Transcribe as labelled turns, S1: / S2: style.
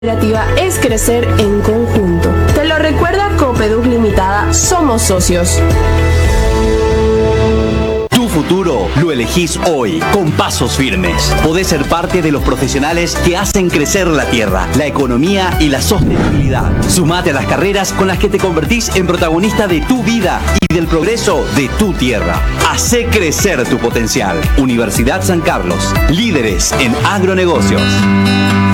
S1: cooperativa es crecer en conjunto. Te lo recuerda Copedug Limitada, somos socios.
S2: Tu futuro lo elegís hoy, con pasos firmes. Podés ser parte de los profesionales que hacen crecer la tierra, la economía y la sostenibilidad. Sumate a las carreras con las que te convertís en protagonista de tu vida y del progreso de tu tierra. Hacé crecer tu potencial. Universidad San Carlos, líderes en agronegocios.